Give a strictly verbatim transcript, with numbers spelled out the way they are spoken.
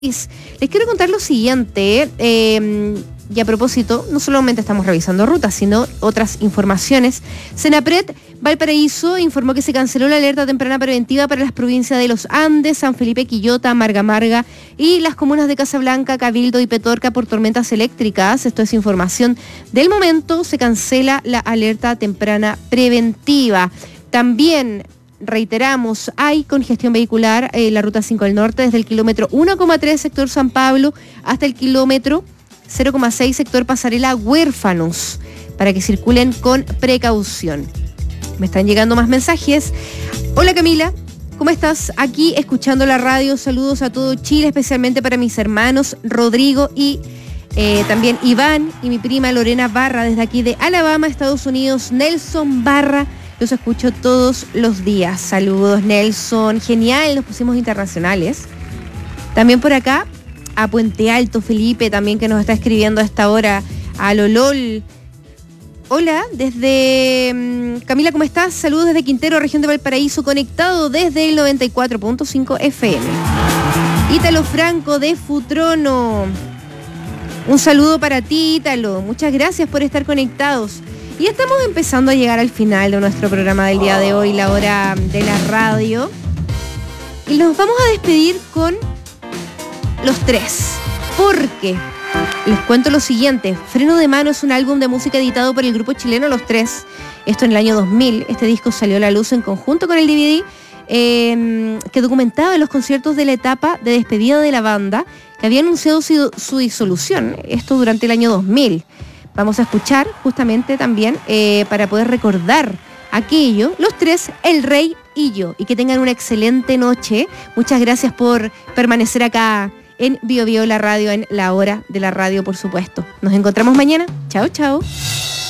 Les quiero contar lo siguiente, eh, y a propósito, no solamente estamos revisando rutas, sino otras informaciones. Senapred Valparaíso informó que se canceló la alerta temprana preventiva para las provincias de Los Andes, San Felipe, Quillota, Marga Marga y las comunas de Casablanca, Cabildo y Petorca por tormentas eléctricas. Esto es información del momento. Se cancela la alerta temprana preventiva. También reiteramos, hay congestión vehicular en eh, la ruta cinco del norte desde el kilómetro uno coma tres sector San Pablo hasta el kilómetro cero coma seis sector Pasarela Huérfanos, para que circulen con precaución. Me están llegando más mensajes. Hola Camila, ¿cómo estás? Aquí escuchando la radio, saludos a todo Chile, especialmente para mis hermanos Rodrigo y eh, también Iván y mi prima Lorena Barra, desde aquí de Alabama, Estados Unidos. Nelson Barra, los escucho todos los días. Saludos, Nelson. Genial, nos pusimos internacionales. También por acá, a Puente Alto, Felipe, también que nos está escribiendo a esta hora. A Lolol. Hola, desde... Um, Camila, ¿cómo estás? Saludos desde Quintero, región de Valparaíso, conectado desde el noventa y cuatro punto cinco F M. Ítalo Franco, de Futrono. Un saludo para ti, Ítalo. Muchas gracias por estar conectados. Y estamos empezando a llegar al final de nuestro programa del día de hoy, la hora de la radio. Y nos vamos a despedir con Los Tres. Porque les cuento lo siguiente. Freno de Mano es un álbum de música editado por el grupo chileno Los Tres. Esto en el año dos mil. Este disco salió a la luz en conjunto con el D V D eh, que documentaba los conciertos de la etapa de despedida de la banda, que había anunciado su, su disolución. Esto durante el año dos mil. Vamos a escuchar justamente también, eh, para poder recordar aquello, Los Tres, El Rey y yo. Y que tengan una excelente noche. Muchas gracias por permanecer acá en Bio Bio, la radio, en la hora de la radio, por supuesto. Nos encontramos mañana. Chao, chao.